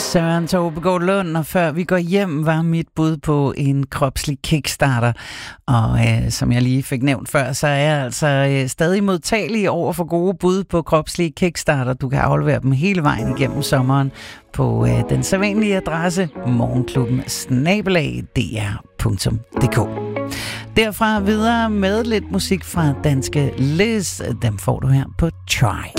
Søren Tobegård Lund, og før vi går hjem, var mit bud på en kropslig kickstarter. Og som jeg lige fik nævnt før, så er jeg altså stadig modtagelig over for gode bud på kropslige kickstarter. Du kan aflevere dem hele vejen igennem sommeren på den sædvanlige adresse morgenklubben@dr.dk. Derfra videre med lidt musik fra danske Liz. Dem får du her på Try.